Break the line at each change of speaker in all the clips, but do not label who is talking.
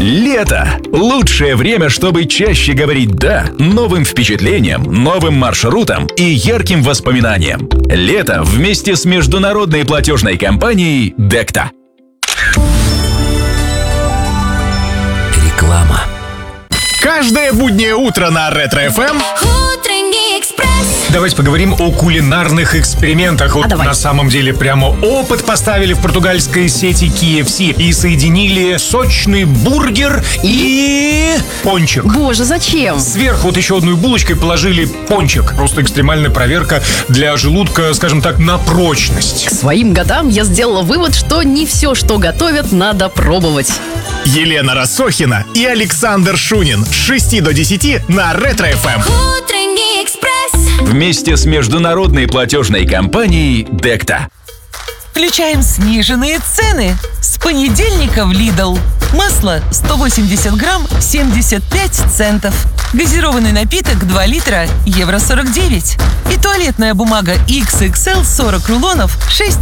Лето – лучшее время, чтобы чаще говорить «да» новым впечатлениям, новым маршрутам и ярким воспоминаниям. Лето вместе с международной платежной компанией Декта.
Реклама.
Каждое буднее утро на Ретро-ФМ
Утренний экспресс.
давайте поговорим о кулинарных экспериментах. Вот
давай.
на самом деле прямо опыт поставили в португальской сети KFC и соединили сочный бургер и пончик.
Боже, зачем?
Сверху вот еще одной булочкой положили пончик. Просто экстремальная проверка для желудка, скажем так, на прочность.
К своим годам я сделала вывод, что не все, что готовят, надо пробовать.
Елена Рассохина и Александр Шунин с 6 до 10 на Ретро-ФМ.
Утренний экспресс.
Вместе с международной платежной компанией Декта.
Включаем сниженные цены. С понедельника в Lidl. Масло 180 грамм 75 центов. Газированный напиток 2 литра евро 49. И туалетная бумага XXL 40 рулонов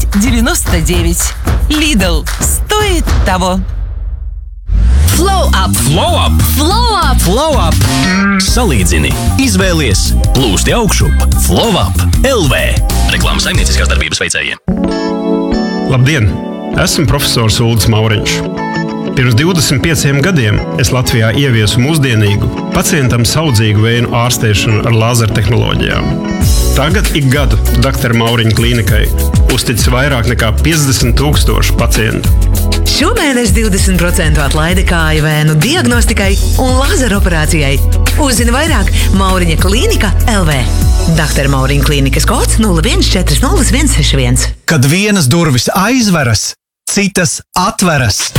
6,99. Lidl. Стоит того.
Flow up!
Flow up!
Flow up!
Flow up! Salīdzini, izvēlies, plūsti augšup, Flow up, LV. Reklāmas saimnieciskās darbības veicējiem.
Labdien! Esmu profesors Uldis Mauriņš. Pirms 25 gadiem es Latvijā ieviesu mūsdienīgu, pacientam saudzīgu vēju ārstēšanu ar lāzertehnoloģijām. Tagad ik gadu Dr. Mauriņa klīnikai uztic vairāk nekā 50,000 pacientu.
Šomēnes 20% atlaide kāju vēnu diagnostikai un lazeroperācijai. Uzzini vairāk Mauriņa klīnika LV. Dr. Mauriņa klīnikas kods 01400161.
Kad vienas durvis aizveras, citas atveras.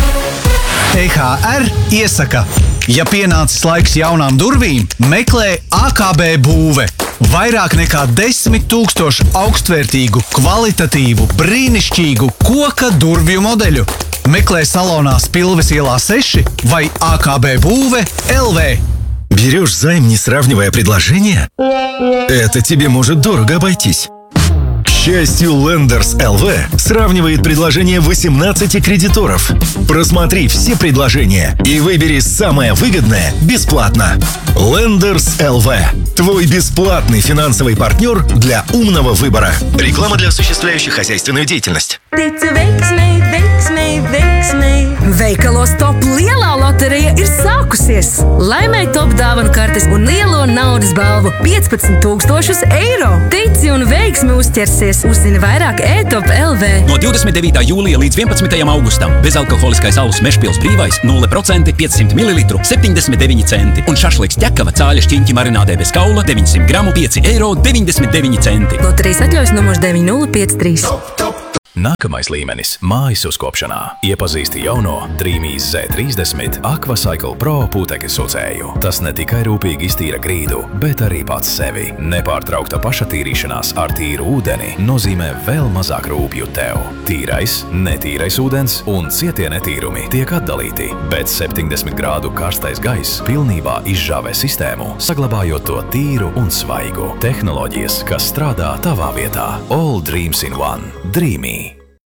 EHR iesaka, ja pienācis laiks jaunām durvīm, meklē AKB būve. Vairāk nekā 10,000 augstvērtīgu, kvalitatīvu, brīnišķīgu koka durvju modeļu. Meklē salonā Spilves ielā 6 vai AKB būve LV.
Берешь займ, не сравнивая предложения? Это тебе может дорого обойтись. К счастью, Lenders LV сравнивает предложения 18 кредиторов. Просмотри все предложения и выбери самое выгодное бесплатно. Lenders LV. Твой бесплатный финансовый партнер для умного выбора. Реклама для осуществляющих хозяйственную деятельность.
Veikalos top lielā loterija ir sākusies. Laimē top dāvanu kartes un lielo naudas balvu 15,000 eiro. Tici un veiksmi uzķersies. Uzzini vairāk e-top LV.
No 29. jūlija līdz 11. augustam bezalkoholiskais alus Mežpils brīvais 0% 500 ml 79 centi un šašliks ķekava cāļa šķiņķi marinādē bez kaula 900 gramu 5,99 eiro.
Loterijas atļaujas numurs 9053.
Nākamais līmenis – mājas uzkopšanā. Iepazīsti jauno Dreamīs Z30 Aquacycle Pro putekļu sucēju. Tas ne tikai rūpīgi iztīra grīdu, bet arī pats sevi. Nepārtraukta pašatīrīšanās ar tīru ūdeni nozīmē vēl mazāk rūpju tev. Tīrais, netīrais ūdens un cietie netīrumi tiek atdalīti, bet 70 grādu karstais gaiss pilnībā izžāvē sistēmu, saglabājot to tīru un svaigu. Tehnoloģijas, kas strādā tavā vietā. All dreams in one. Dreamy.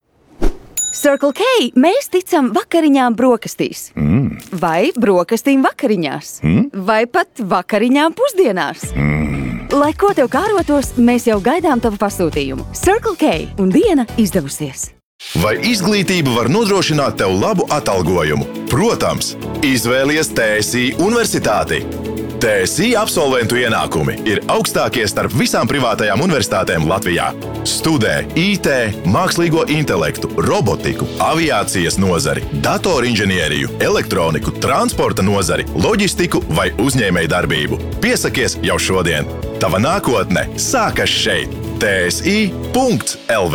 Circle K mēs ticam vakariņām brokastīs. Vai brokastīm vakariņās. Vai pat vakariņām pusdienās. Lai ko tev kārotos, mēs jau gaidām tavu pasūtījumu. Circle K un diena izdevusies.
Vai izglītība var nodrošināt tev labu atalgojumu? Protams, izvēlies TSI universitāti. TSI absolventu ienākumi ir augstākie starp visām privātajām universitātēm Latvijā. Studē IT, mākslīgo intelektu, robotiku, aviācijas nozari, datorinženieriju, elektroniku, transporta nozari, loģistiku vai uzņēmēju darbību. Piesakies jau šodien. Tava nākotne sākas šeit. TSI.LV.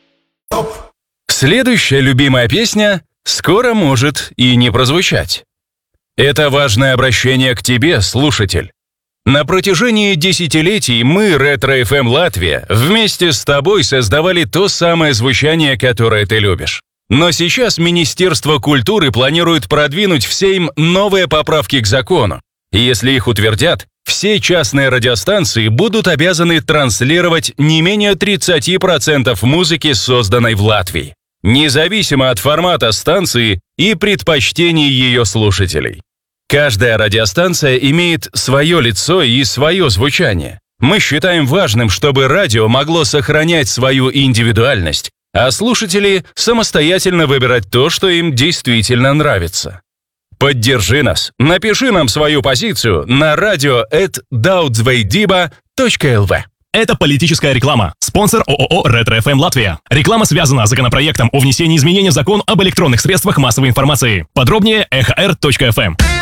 Следующая любимая песня скоро может и не прозвучать. Это важное обращение к тебе, слушатель. На протяжении десятилетий мы, Ретро-ФМ Латвия, вместе с тобой создавали то самое звучание, которое ты любишь. Но сейчас Министерство культуры планирует продвинуть в Сейм новые поправки к закону. И если их утвердят, все частные радиостанции будут обязаны транслировать не менее 30% музыки, созданной в Латвии.
независимо от формата станции и предпочтений ее слушателей. Каждая радиостанция имеет свое лицо и свое звучание. Мы считаем важным, чтобы радио могло сохранять свою индивидуальность, а слушатели самостоятельно выбирать то, что им действительно нравится. Поддержи нас, напиши нам свою позицию на radio@daudzveidiba.lv.
Это политическая реклама. Спонсор ООО «Ретро ФМ Латвия». Реклама связана с законопроектом о внесении изменений в закон об электронных средствах массовой информации. Подробнее ehr.fm.